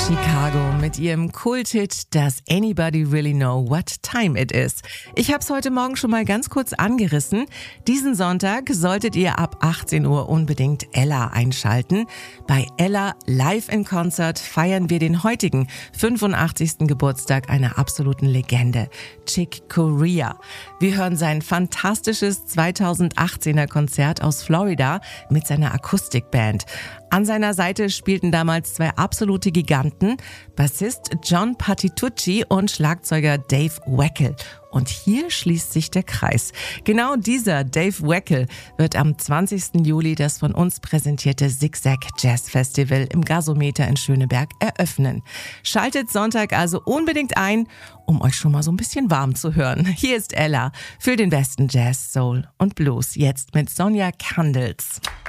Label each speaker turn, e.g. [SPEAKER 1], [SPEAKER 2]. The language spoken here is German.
[SPEAKER 1] Chicago mit ihrem Kulthit Does Anybody Really Know What Time It Is? Ich habe es heute Morgen schon mal ganz kurz angerissen. Diesen Sonntag solltet ihr ab 18 Uhr unbedingt Ella einschalten. Bei Ella Live in Concert feiern wir den heutigen 85. Geburtstag einer absoluten Legende, Chick Corea. Wir hören sein fantastisches 2018er Konzert aus Florida mit seiner Akustikband. An seiner Seite spielten damals zwei absolute Giganten, Bassist John Patitucci und Schlagzeuger Dave Weckl. Und hier schließt sich der Kreis. Genau dieser Dave Weckl wird am 20. Juli das von uns präsentierte Zigzag Jazz Festival im Gasometer in Schöneberg eröffnen. Schaltet Sonntag also unbedingt ein, um euch schon mal so ein bisschen warm zu hören. Hier ist Ella für den besten Jazz, Soul und Blues. Jetzt mit Sonja Candles.